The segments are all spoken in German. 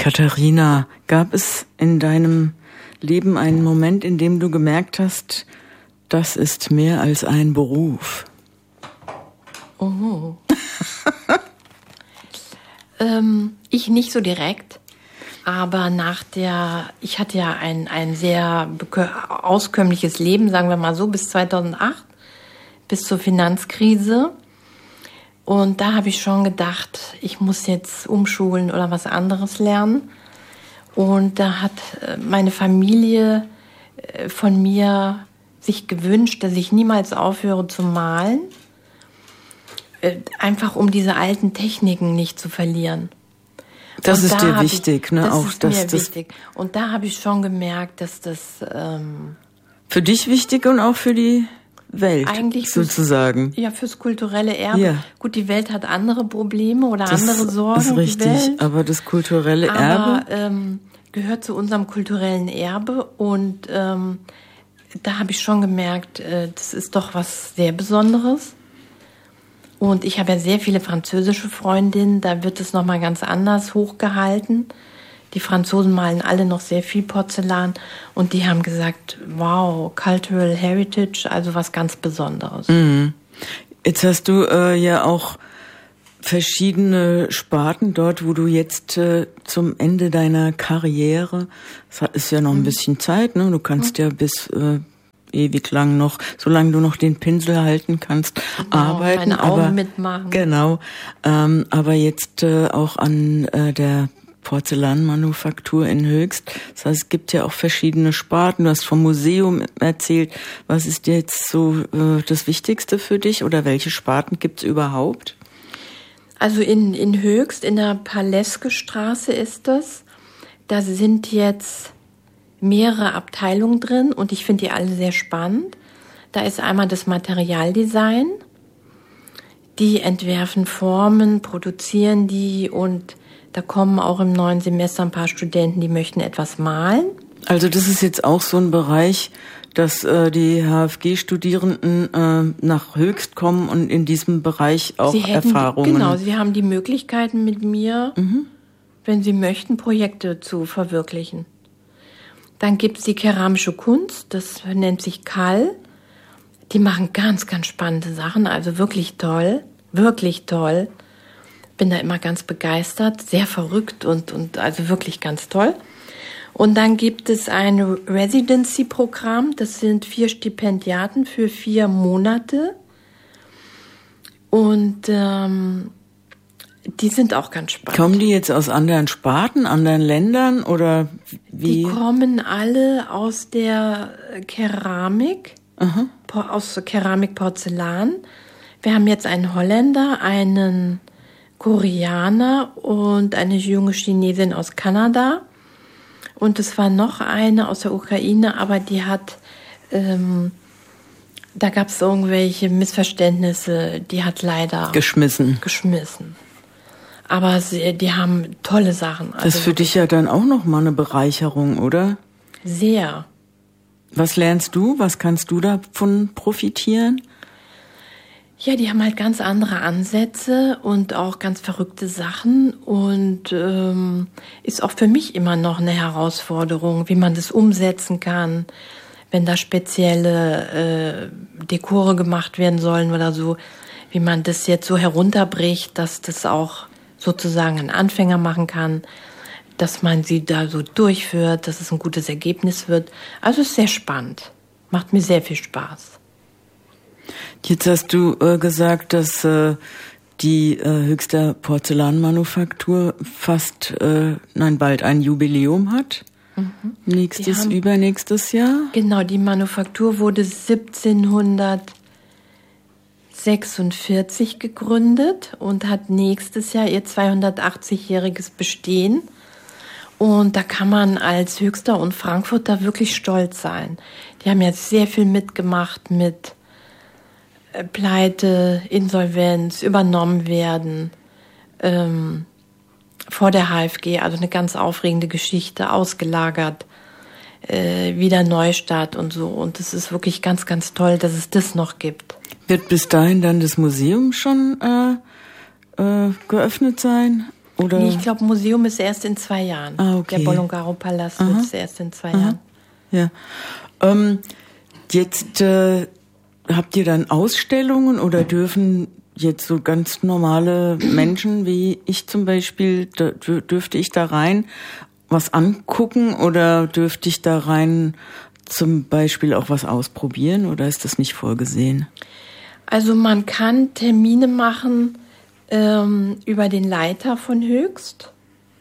Katharina, gab es in deinem Leben einen Moment, in dem du gemerkt hast, das ist mehr als ein Beruf? Oh. Ich nicht so direkt, aber ich hatte ja ein sehr auskömmliches Leben, sagen wir mal so, bis 2008, bis zur Finanzkrise. Und da habe ich schon gedacht, ich muss jetzt umschulen oder was anderes lernen. Und da hat meine Familie von mir sich gewünscht, dass ich niemals aufhöre zu malen. Einfach um diese alten Techniken nicht zu verlieren. Das ist dir wichtig, ne? Das ist mir wichtig. Und da habe ich schon gemerkt, dass das für dich wichtig und auch für die Welt, eigentlich sozusagen. Fürs kulturelle Erbe. Ja. Gut, die Welt hat andere Probleme oder andere Sorgen. Das ist richtig, aber das kulturelle Erbe gehört zu unserem kulturellen Erbe. Und da habe ich schon gemerkt, das ist doch was sehr Besonderes. Und ich habe ja sehr viele französische Freundinnen, da wird es nochmal ganz anders hochgehalten. Die Franzosen malen alle noch sehr viel Porzellan und die haben gesagt, wow, Cultural Heritage, also was ganz Besonderes. Mhm. Jetzt hast du ja auch verschiedene Sparten dort, wo du jetzt zum Ende deiner Karriere, das ist ja noch ein bisschen Zeit, ne? Du kannst ja bis ewig lang noch, solange du noch den Pinsel halten kannst, arbeiten. Meine Augen mitmachen. Genau, aber jetzt auch an der Porzellanmanufaktur in Höchst. Das heißt, es gibt ja auch verschiedene Sparten. Du hast vom Museum erzählt. Was ist jetzt so das Wichtigste für dich oder welche Sparten gibt's überhaupt? Also in Höchst, in der Paleske-Straße ist das. Da sind jetzt mehrere Abteilungen drin und ich finde die alle sehr spannend. Da ist einmal das Materialdesign. Die entwerfen Formen, produzieren die und da kommen auch im neuen Semester ein paar Studenten, die möchten etwas malen. Also das ist jetzt auch so ein Bereich, dass die HFG-Studierenden nach Höchst kommen und in diesem Bereich auch Erfahrungen. Genau, sie haben die Möglichkeiten mit mir, wenn sie möchten, Projekte zu verwirklichen. Dann gibt's die keramische Kunst, das nennt sich Kall. Die machen ganz, ganz spannende Sachen, also wirklich toll, wirklich toll. Bin da immer ganz begeistert, sehr verrückt und also wirklich ganz toll. Und dann gibt es ein Residency-Programm, das sind 4 Stipendiaten für 4 Monate. Und die sind auch ganz spannend. Kommen die jetzt aus anderen Sparten, anderen Ländern oder wie? Die kommen alle aus der Keramik, aus Keramik, Porzellan. Wir haben jetzt einen Holländer, einen Koreaner und eine junge Chinesin aus Kanada. Und es war noch eine aus der Ukraine, aber die hat, da gab es irgendwelche Missverständnisse, die hat leider geschmissen. Aber die haben tolle Sachen. Das ist für dich ja dann auch nochmal eine Bereicherung, oder? Sehr. Was lernst du? Was kannst du davon profitieren? Ja, die haben halt ganz andere Ansätze und auch ganz verrückte Sachen und ist auch für mich immer noch eine Herausforderung, wie man das umsetzen kann, wenn da spezielle Dekore gemacht werden sollen oder so, wie man das jetzt so herunterbricht, dass das auch sozusagen ein Anfänger machen kann, dass man sie da so durchführt, dass es ein gutes Ergebnis wird. Also es ist sehr spannend, macht mir sehr viel Spaß. Jetzt hast du gesagt, dass die Höchster Porzellanmanufaktur bald ein Jubiläum hat. Übernächstes Jahr. Genau, die Manufaktur wurde 1746 gegründet und hat nächstes Jahr ihr 280-jähriges Bestehen. Und da kann man als Höchster und Frankfurter wirklich stolz sein. Die haben jetzt sehr viel mitgemacht mit Pleite, Insolvenz, übernommen werden vor der HFG, also eine ganz aufregende Geschichte, ausgelagert, wieder Neustart und so. Und es ist wirklich ganz, ganz toll, dass es das noch gibt. Wird bis dahin dann das Museum schon geöffnet sein? Oder? Nee, ich glaube, Museum ist erst in 2 Jahren. Okay. Der Bolongaro-Palast wird erst in 2 Jahren. Ja. Jetzt habt ihr dann Ausstellungen oder dürfen jetzt so ganz normale Menschen wie ich zum Beispiel, dürfte ich da rein was angucken oder dürfte ich da rein zum Beispiel auch was ausprobieren oder ist das nicht vorgesehen? Also man kann Termine machen über den Leiter von Höchst.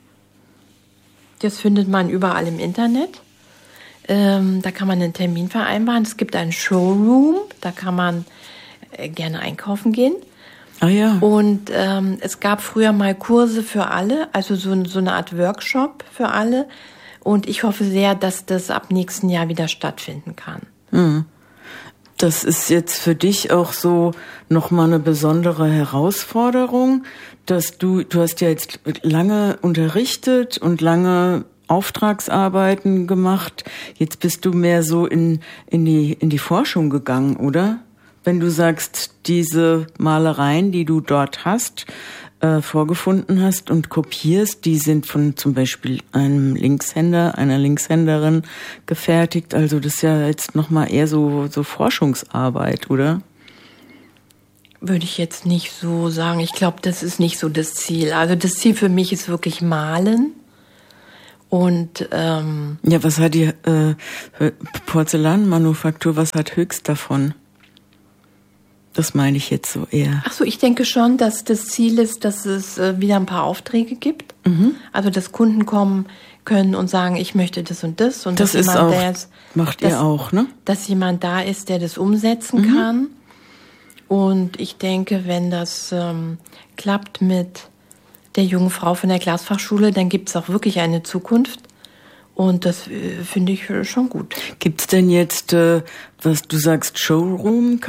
Das findet man überall im Internet. Da kann man einen Termin vereinbaren. Es gibt einen Showroom, da kann man gerne einkaufen gehen. Ah ja. Und es gab früher mal Kurse für alle, also so eine Art Workshop für alle. Und ich hoffe sehr, dass das ab nächsten Jahr wieder stattfinden kann. Mhm. Das ist jetzt für dich auch so nochmal eine besondere Herausforderung, dass du hast ja jetzt lange unterrichtet und lange Auftragsarbeiten gemacht. Jetzt bist du mehr so in die Forschung gegangen, oder? Wenn du sagst, diese Malereien, die du dort hast, vorgefunden hast und kopierst, die sind von zum Beispiel einem Linkshänder, einer Linkshänderin gefertigt. Also das ist ja jetzt nochmal eher so Forschungsarbeit, oder? Würde ich jetzt nicht so sagen. Ich glaube, das ist nicht so das Ziel. Also das Ziel für mich ist wirklich Malen. Und ja, was hat die Porzellanmanufaktur, was hat Höchst davon? Das meine ich jetzt so eher. Ach so, ich denke schon, dass das Ziel ist, dass es wieder ein paar Aufträge gibt. Mhm. Also, dass Kunden kommen können und sagen, ich möchte das und das. Und das ist auch, macht ihr auch, ne? Dass jemand da ist, der das umsetzen kann. Und ich denke, wenn das klappt mit der jungen Frau von der Glasfachschule, dann gibt es auch wirklich eine Zukunft. Und das finde ich schon gut. Gibt's denn jetzt, was du sagst, Showroom?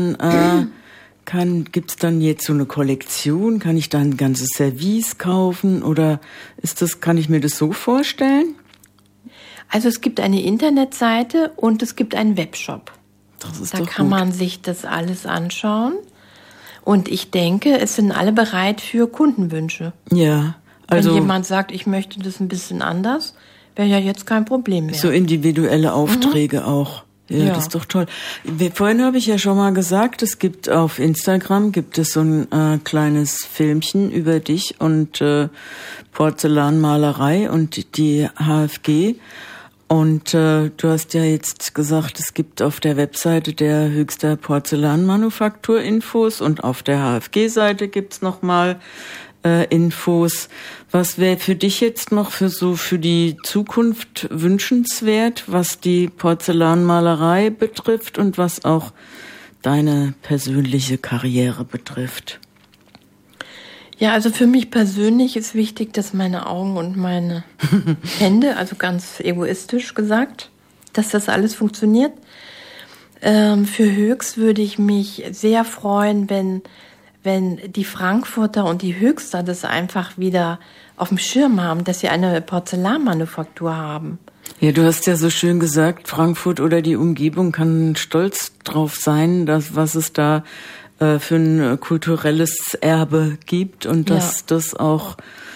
Gibt's dann jetzt so eine Kollektion? Kann ich da ein ganzes Service kaufen? Oder kann ich mir das so vorstellen? Also es gibt eine Internetseite und es gibt einen Webshop. Das ist da doch kann gut. man sich das alles anschauen. Und ich denke, es sind alle bereit für Kundenwünsche. Ja, also. Wenn jemand sagt, ich möchte das ein bisschen anders, wäre ja jetzt kein Problem mehr. So individuelle Aufträge auch. Ja, das ist doch toll. Vorhin habe ich ja schon mal gesagt, es gibt auf Instagram so ein kleines Filmchen über dich und Porzellanmalerei und die HFG. Und du hast ja jetzt gesagt, es gibt auf der Webseite der Höchster Porzellanmanufaktur Infos und auf der HFG-Seite gibt's nochmal Infos. Was wäre für dich jetzt noch für die Zukunft wünschenswert, was die Porzellanmalerei betrifft und was auch deine persönliche Karriere betrifft? Ja, also für mich persönlich ist wichtig, dass meine Augen und meine Hände, also ganz egoistisch gesagt, dass das alles funktioniert. Für Höchst würde ich mich sehr freuen, wenn die Frankfurter und die Höchster das einfach wieder auf dem Schirm haben, dass sie eine Porzellanmanufaktur haben. Ja, du hast ja so schön gesagt, Frankfurt oder die Umgebung kann stolz drauf sein, was es da für ein kulturelles Erbe gibt und dass das auch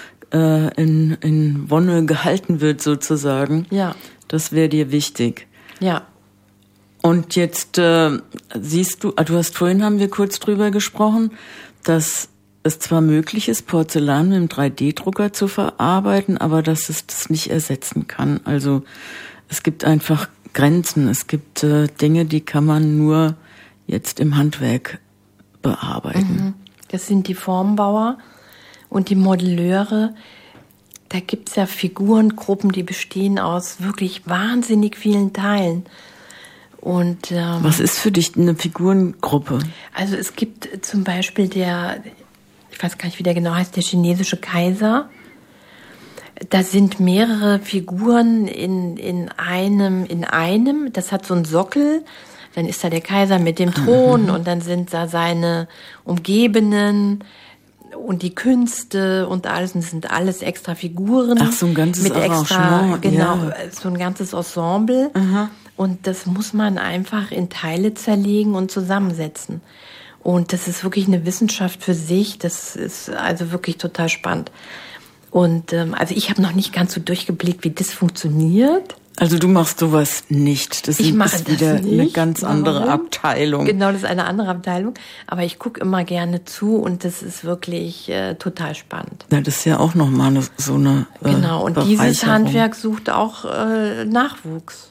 in Wonne gehalten wird sozusagen. Ja. Das wäre dir wichtig. Ja. Und jetzt siehst du vorhin haben wir kurz drüber gesprochen, dass es zwar möglich ist, Porzellan mit einem 3D-Drucker zu verarbeiten, aber dass es das nicht ersetzen kann. Also es gibt einfach Grenzen. Es gibt Dinge, die kann man nur jetzt im Handwerk bearbeiten. Das sind die Formbauer und die Modelleure. Da gibt's ja Figurengruppen, die bestehen aus wirklich wahnsinnig vielen Teilen. Und was ist für dich eine Figurengruppe? Also es gibt zum Beispiel ich weiß gar nicht, wie der genau heißt, der chinesische Kaiser. Da sind mehrere Figuren in einem. Das hat so einen Sockel. Dann ist da der Kaiser mit dem Thron und dann sind da seine Umgebenen und die Künste und alles. Und das sind alles extra Figuren. Ach, so ein ganzes mit Arrangement. Genau, ja. so ein ganzes Ensemble. Aha. Und das muss man einfach in Teile zerlegen und zusammensetzen. Und das ist wirklich eine Wissenschaft für sich. Das ist also wirklich total spannend. Und also ich habe noch nicht ganz so durchgeblickt, wie das funktioniert. Also du machst sowas nicht. Das ist wieder eine ganz andere Abteilung. Genau, das ist eine andere Abteilung. Aber ich gucke immer gerne zu und das ist wirklich total spannend. Ja, das ist ja auch nochmal so eine genau, und dieses Handwerk sucht auch Nachwuchs.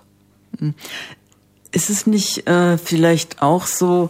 Ist es nicht vielleicht auch so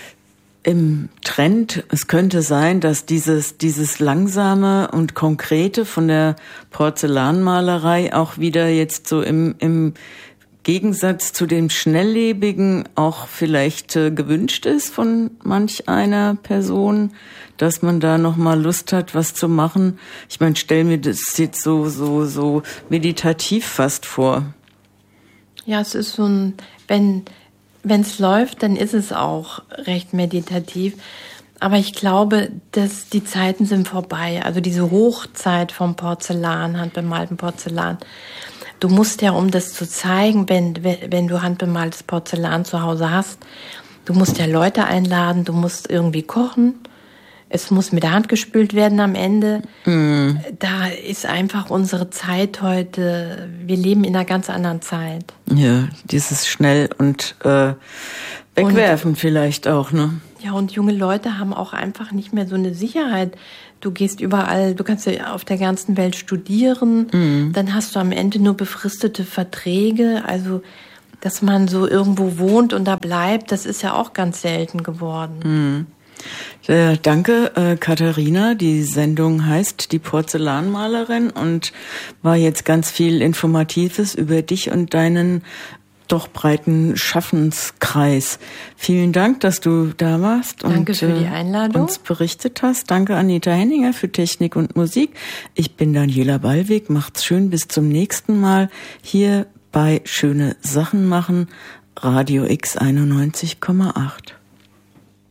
im Trend, es könnte sein, dass dieses Langsame und Konkrete von der Porzellanmalerei auch wieder jetzt so im Gegensatz zu dem Schnelllebigen auch vielleicht gewünscht ist von manch einer Person, dass man da noch mal Lust hat, was zu machen. Ich meine, stell mir das jetzt so meditativ fast vor. Ja, es ist so ein, wenn es läuft, dann ist es auch recht meditativ. Aber ich glaube, dass die Zeiten sind vorbei. Also diese Hochzeit vom Porzellan, handbemalten Porzellan. Du musst ja, um das zu zeigen, wenn du handbemaltes Porzellan zu Hause hast, du musst ja Leute einladen, du musst irgendwie kochen. Es muss mit der Hand gespült werden am Ende. Da ist einfach unsere Zeit heute, wir leben in einer ganz anderen Zeit. Ja, dieses schnell und wegwerfen und, vielleicht auch, ne? Ja, und junge Leute haben auch einfach nicht mehr so eine Sicherheit. Du gehst überall, du kannst ja auf der ganzen Welt studieren, dann hast du am Ende nur befristete Verträge, also dass man so irgendwo wohnt und da bleibt, das ist ja auch ganz selten geworden. Danke, Katharina. Die Sendung heißt Die Porzellanmalerin und war jetzt ganz viel Informatives über dich und deinen doch breiten Schaffenskreis. Vielen Dank, dass du da warst Danke für die Einladung. Uns berichtet hast. Danke, Anita Henninger, für Technik und Musik. Ich bin Daniela Ballweg. Macht's schön. Bis zum nächsten Mal hier bei Schöne Sachen machen, Radio X 91,8.